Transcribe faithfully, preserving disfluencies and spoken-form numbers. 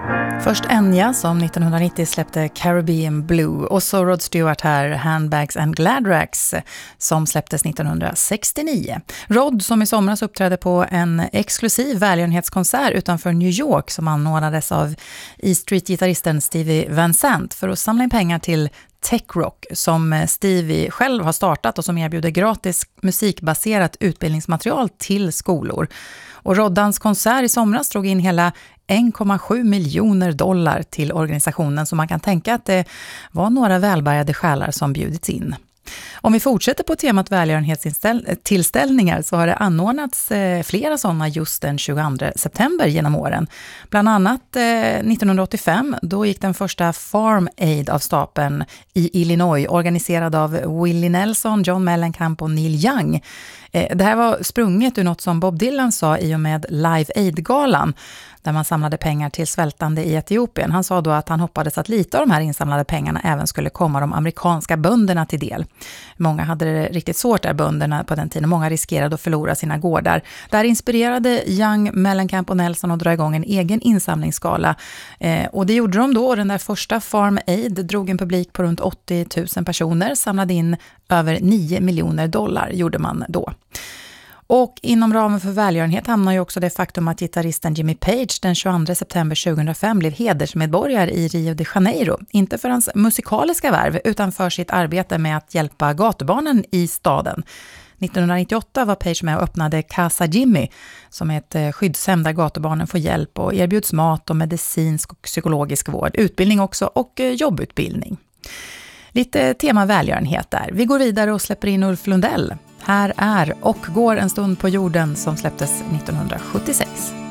Först Enya som nittonhundranittio släppte Caribbean Blue och så Rod Stewart här, Handbags and Gladrags som släpptes nittonhundrasextionio. Rod som i somras uppträdde på en exklusiv välgörenhetskonsert utanför New York som anordnades av E Street-gitarristen Stevie Van Sant för att samla in pengar till Techrock som Stevie själv har startat och som erbjuder gratis musikbaserat utbildningsmaterial till skolor. Och Roddans konsert i somras drog in hela en komma sju miljoner dollar till organisationen, så man kan tänka att det var några välbärgade själar som bjudits in. Om vi fortsätter på temat välgörenhetstillställningar så har det anordnats eh, flera sådana just den tjugoandra september genom åren. Bland annat eh, nittonhundraåttiofem, då gick den första Farm Aid av stapeln i Illinois, organiserad av Willie Nelson, John Mellencamp och Neil Young. Eh, det här var sprunget ur något som Bob Dylan sa i och med Live Aid-galan, där man samlade pengar till svältande i Etiopien. Han sa då att han hoppades att lite av de här insamlade pengarna även skulle komma de amerikanska bönderna till del. Många hade det riktigt svårt där, bönderna på den tiden. Många riskerade att förlora sina gårdar. Där inspirerade Young, Mellencamp och Nelson att dra igång en egen insamlingsskala. Eh, och det gjorde de då. Den där första Farm Aid drog en publik på runt åttio tusen personer. Samlade in över nio miljoner dollar gjorde man då. Och inom ramen för välgörenhet hamnar ju också det faktum att gitarristen Jimmy Page den tjugoandra september tjugohundrafem blev hedersmedborgare i Rio de Janeiro. Inte för hans musikaliska värv utan för sitt arbete med att hjälpa gatubarnen i staden. nittonhundranittioåtta var Page med och öppnade Casa Jimmy, som är ett skyddshem där gatubarnen får hjälp och erbjuds mat och medicinsk och psykologisk vård, utbildning också och jobbutbildning. Lite tema välgörenhet där. Vi går vidare och släpper in Ulf Lundell. Här är Och går en stund på jorden som släpptes nittonhundrasjuttiosex.